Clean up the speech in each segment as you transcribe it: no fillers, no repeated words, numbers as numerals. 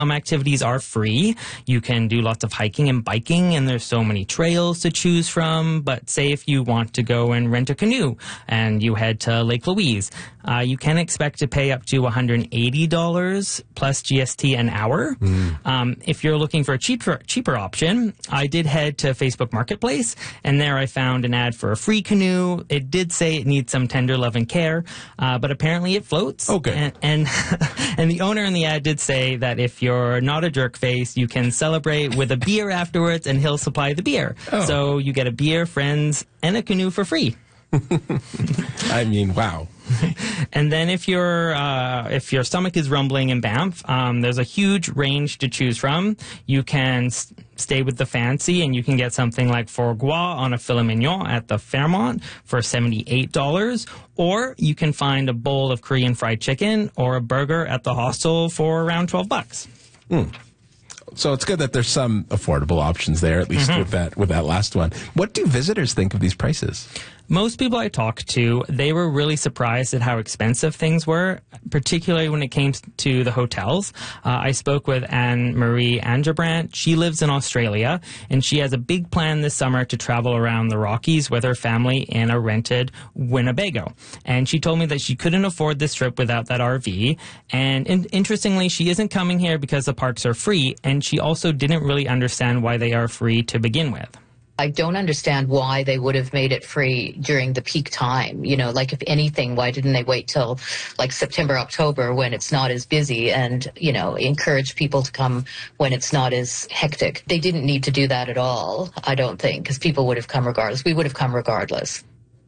Activities are free. You can do lots of hiking and biking, and there's so many trails to choose from. But say if you want to go and rent a canoe and you head to Lake Louise, you can expect to pay up to $180 plus GST an hour. If you're looking for a cheaper option, I did head to Facebook Marketplace, and there I found an ad for a free canoe. It did say it needs some tender love and care, but apparently it floats. Okay. And the owner in the ad did say that if you're not a jerk face, you can celebrate with a beer afterwards, and he'll supply the beer. Oh. So you get a beer, friends, and a canoe for free. I mean, wow. And then if your stomach is rumbling in Banff, there's a huge range to choose from. You can stay with the fancy, and you can get something like foie gras on a filet mignon at the Fairmont for $78, or you can find a bowl of Korean fried chicken or a burger at the hostel for around $12. So it's good that there's some affordable options there, at least with that last one. What do visitors think of these prices? Most people I talked to, they were really surprised at how expensive things were, particularly when it came to the hotels. I spoke with Anne-Marie Angerbrandt. She lives in Australia, and she has a big plan this summer to travel around the Rockies with her family in a rented Winnebago. And she told me that she couldn't afford this trip without that RV. And interestingly, she isn't coming here because the parks are free, and she also didn't really understand why they are free to begin with. I don't understand why they would have made it free during the peak time. You know, like if anything, why didn't they wait till like September, October when it's not as busy and, you know, encourage people to come when it's not as hectic? They didn't need to do that at all, I don't think, because people would have come regardless. We would have come regardless.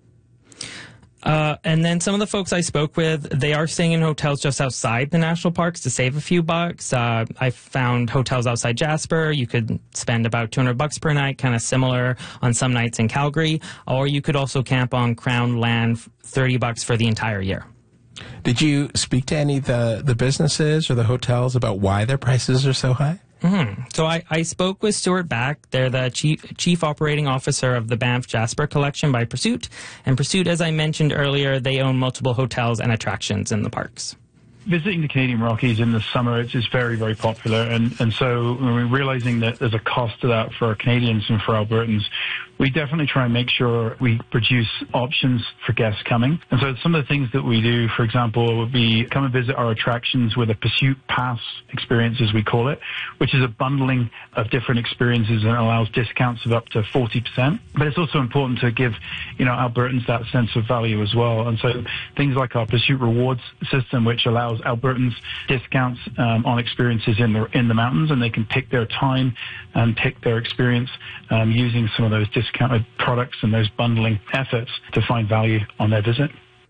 And then some of the folks I spoke with, they are staying in hotels just outside the national parks to save a few bucks. I found hotels outside Jasper. You could spend about $200 per night, kind of similar on some nights in Calgary. Or you could also camp on Crown land, $30 for the entire year. Did you speak to any of the businesses or the hotels about why their prices are so high? So I spoke with Stuart Back. They're the chief operating officer of the Banff Jasper Collection by Pursuit. And Pursuit, as I mentioned earlier, they own multiple hotels and attractions in the parks. Visiting the Canadian Rockies in the summer is very, very popular. And so we're realizing that there's a cost to that for Canadians and for Albertans. We definitely try and make sure we produce options for guests coming. And so some of the things that we do, for example, would be come and visit our attractions with a Pursuit Pass experience, as we call it, which is a bundling of different experiences and allows discounts of up to 40%. But it's also important to give, you know, Albertans that sense of value as well. And so things like our Pursuit Rewards system, which allows Albertans discounts on experiences in the mountains, and they can pick their time and pick their experience using some of those discounted products and those bundling efforts to find value on their visit.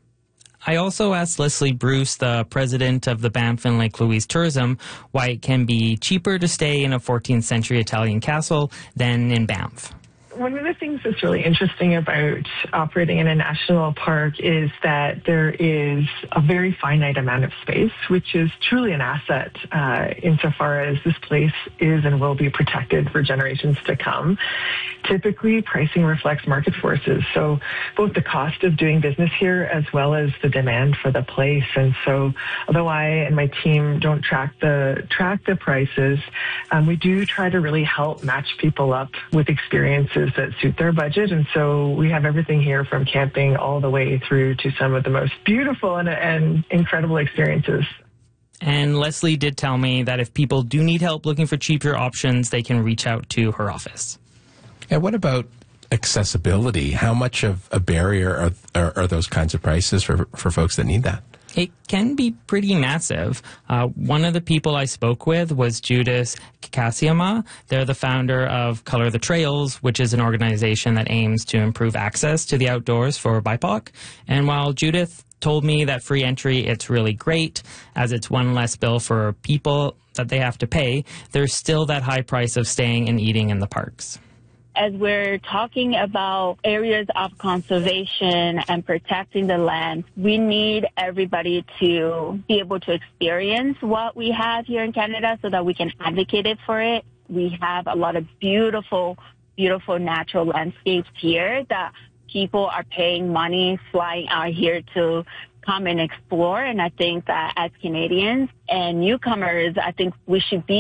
I also asked Leslie Bruce, the president of the Banff and Lake Louise Tourism, why it can be cheaper to stay in a 14th century Italian castle than in Banff. One of the things that's really interesting about operating in a national park is that there is a very finite amount of space, which is truly an asset insofar as this place is and will be protected for generations to come. Typically, pricing reflects market forces, so both the cost of doing business here as well as the demand for the place. And so although I and my team don't track the prices, we do try to really help match people up with experiences that suit their budget. And so we have everything here from camping all the way through to some of the most beautiful and incredible experiences. And Leslie did tell me that if people do need help looking for cheaper options, they can reach out to her office. And what about accessibility? How much of a barrier are those kinds of prices for folks that need that? It can be pretty massive. One of the people I spoke with was Judith Kasiama. They're the founder of Color the Trails, which is an organization that aims to improve access to the outdoors for BIPOC. And while Judith told me that free entry, it's really great, as it's one less bill for people that they have to pay, there's still that high price of staying and eating in the parks. As we're talking about areas of conservation and protecting the land, we need everybody to be able to experience what we have here in Canada so that we can advocate it for it. We have a lot of beautiful, beautiful natural landscapes here that people are paying money, flying out here to come and explore. And I think that as Canadians and newcomers, I think we should be